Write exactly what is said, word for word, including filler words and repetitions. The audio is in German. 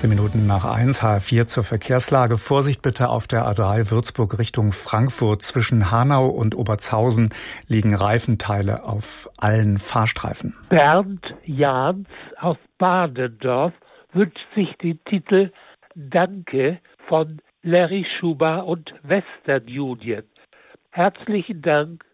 achtzehn Minuten nach eins, H vier zur Verkehrslage. Vorsicht bitte auf der A drei Würzburg Richtung Frankfurt. Zwischen Hanau und Obertshausen liegen Reifenteile auf allen Fahrstreifen. Bernd Jahns aus Badendorf wünscht sich den Titel Danke von Larry Schuber und Western Union. Herzlichen Dank.